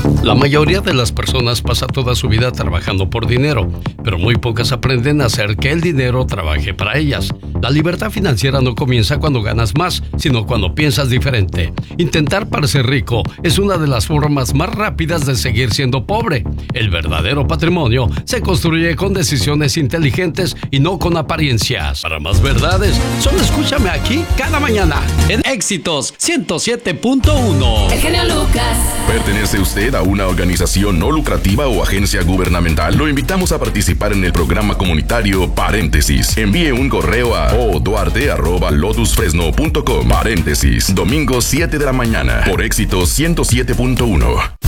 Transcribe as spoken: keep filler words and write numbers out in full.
La mayoría de las personas pasa toda su vida trabajando por dinero, pero muy pocas aprenden a hacer que el dinero trabaje para ellas. La libertad financiera no comienza cuando ganas más, sino cuando piensas diferente. Intentar parecer rico es una de las formas más rápidas de seguir siendo pobre. El verdadero patrimonio se construye con decisiones inteligentes y no con apariencias. Para más verdades, solo escúchame aquí cada mañana en Éxitos ciento siete punto uno. El genio Lucas. ¿Pertenece usted a una organización no lucrativa o agencia gubernamental? Lo invitamos a participar en el programa comunitario Paréntesis. Envíe un correo a oduarte arroba lotus fresno punto com. Paréntesis, domingo siete de la mañana por Éxitos ciento siete punto uno.